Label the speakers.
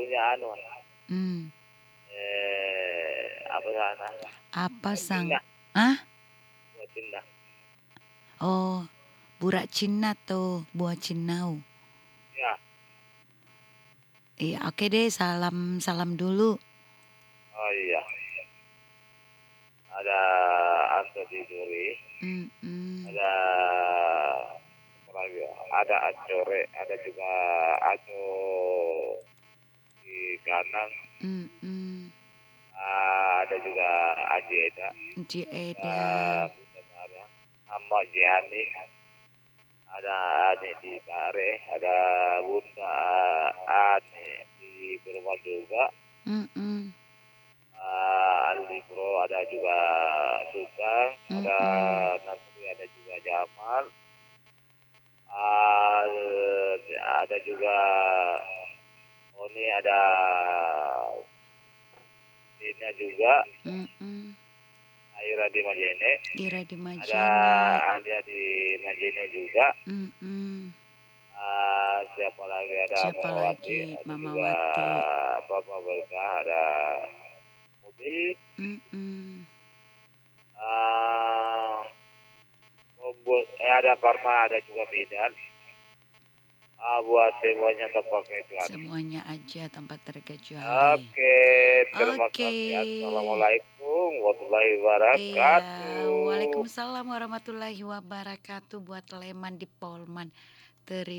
Speaker 1: punya anu,
Speaker 2: Hmm,
Speaker 1: apa sana?
Speaker 2: apa sang
Speaker 1: Cina,
Speaker 2: ah?
Speaker 1: buat Cina.
Speaker 2: Oh, burak Cina tuh, buah cinau.
Speaker 1: Ya,
Speaker 2: Iya, oke deh, salam salam dulu.
Speaker 1: oh iya. Ada Anto Diduri,
Speaker 2: Mm-mm,
Speaker 1: ada apa lagi ya? Ada Acore, ada juga Aco di kanan,
Speaker 2: mm-mm.
Speaker 1: ada juga Ajeda,
Speaker 2: Ci
Speaker 1: ada
Speaker 2: Eda.
Speaker 1: Bunda Mara, sama Jiani, ada Ane di Kare, ada Bunda Ane di Perumahan juga,
Speaker 2: Mm-mm,
Speaker 1: Ali Bro, ada juga Sultan, ada
Speaker 2: mm-mm,
Speaker 1: nanti ada juga Jamal, ada juga Oni, ada Dina juga,
Speaker 2: mm-mm.
Speaker 1: Aira di Majene,
Speaker 2: Ira di
Speaker 1: ada
Speaker 2: Majene.
Speaker 1: Alia di Majene juga.
Speaker 2: Mm-mm.
Speaker 1: Siapa lagi, ada
Speaker 2: Siapa
Speaker 1: Mamawati,
Speaker 2: lagi?
Speaker 1: ada
Speaker 2: Mama
Speaker 1: juga
Speaker 2: Wati.
Speaker 1: Papa Berkah, ada Mobil,
Speaker 2: Mm-mm.
Speaker 1: ah, ada Parma, ada juga Bidan. Buat semuanya terpakai Tuhan.
Speaker 2: Semuanya aja tanpa terkecuali.
Speaker 1: Oke, terima
Speaker 2: Oke.
Speaker 1: kasih. Assalamualaikum warahmatullahi
Speaker 2: Iya,
Speaker 1: wabarakatuh.
Speaker 2: Waalaikumsalam warahmatullahi wabarakatuh buat Leman di Polman.